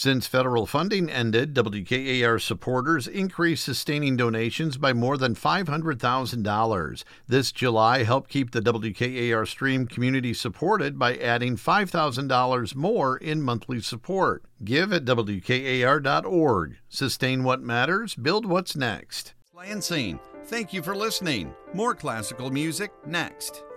Since federal funding ended, WKAR supporters increased sustaining donations by more than $500,000. This July helped keep the WKAR stream community supported by adding $5,000 more in monthly support. Give at WKAR.org. Sustain what matters, build what's next. Lansing, thank you for listening. More classical music next.